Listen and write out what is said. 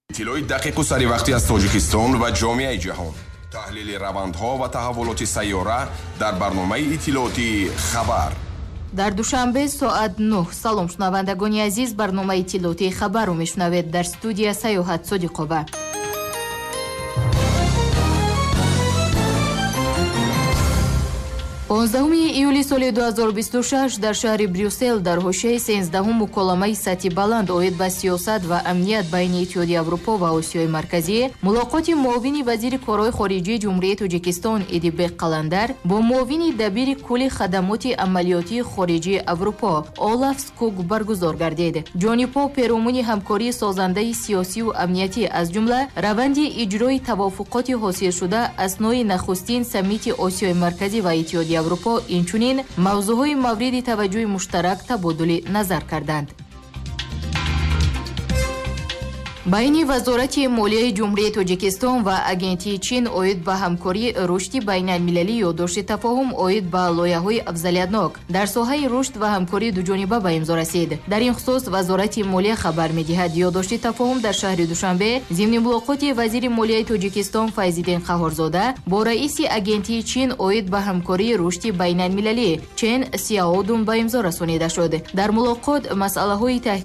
اطلاعی دقیق و سری وقتی از تاجیکستان و جامعه جهان. تحلیل روندها و تحولات سیاره در برنامه اطلاعاتی خبر. در دوشنبه ساعت 9. سلام شنوندگان عزیز، برنامه اطلاعاتی خبر رو میشنوید. در استودیو سیاحت صدیقوه. 15 июли соли 2026 дар шаҳри Брюссел дар ҳошияи 13-ум муколамаи сатҳи баланд оид ба сиёсат ва амният байни Иттиҳоди Аврупо ва Осиёи Марказӣ, мулоқоти муовини вазири корҳои хориҷии Ҷумҳурияи Тоҷикистон Идибек Қаландар бо муовини дабири кулли хадамоти амалиётии хориҷии Аврупо Олаф Скуг баргузор гардид. ҷонибҳо перомони ҳамкории созандаи сиёсиву амниятӣ аз ҷумла раванди иҷрои тавофуқоти ҳосилшуда аснои нахустин саммити Осиёи Марказӣ ва Иттиҳоди Аврупо инчунин мавзӯъҳои мавриди таваҷҷӯҳи муштарак табодули назар карданд. байни вазорати молияи ҷумҳурияи Тоҷикистон ва агентии Чин оид ба ҳамкории рушди байналмилалӣ ёддошти тафоҳум оид ба лоиҳаҳои афзалиятнок дар соҳаи рушд ва ҳамкории дуҷониба ба имзо расид. дар ин хусус вазорати молия хабар медиҳад, ёддошти тафоҳум дар шаҳри Душанбе зимни мулоқоти вазири молияи Тоҷикистон Файзиддин Қаҳорзода бо раиси агентии Чин оид ба ҳамкории рушди байналмилалӣ Чен Сяодун ба имзо расонида шуд. дар мулоқот масъалаҳои